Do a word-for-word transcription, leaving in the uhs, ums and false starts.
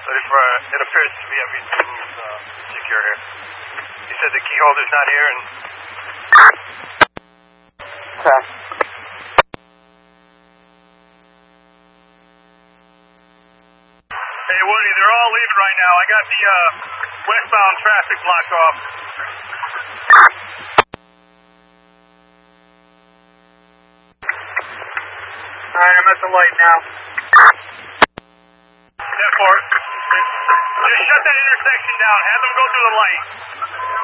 But if uh, it appears to be everything is uh, secure here. He said the key holder's not here and... Okay. Hey, Woody, they're all leaving right now. I got the uh, westbound traffic blocked off. Alright, I'm at the light now. ten four. Just shut that intersection down. Have them go through the light.